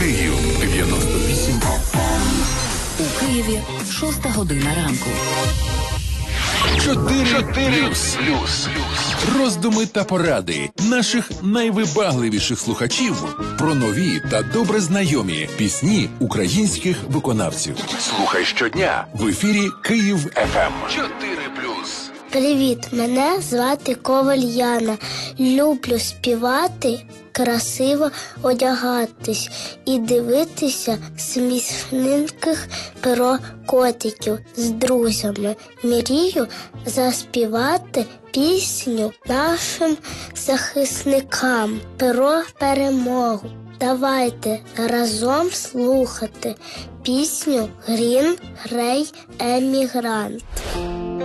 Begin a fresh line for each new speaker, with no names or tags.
Київ 98.
У Києві 6 година ранку.
4+. Роздуми та поради наших найвибагливіших слухачів про нові та добре знайомі пісні українських виконавців. Слухай щодня в ефірі Київ ФМ. 4+.
Привіт, мене звати Коваль Яна. Люблю співати, красиво одягатись і дивитися смішненьких про котиків з друзями. Мрію заспівати пісню нашим захисникам про перемогу. Давайте разом слухати пісню «Грін Грей Емігрант».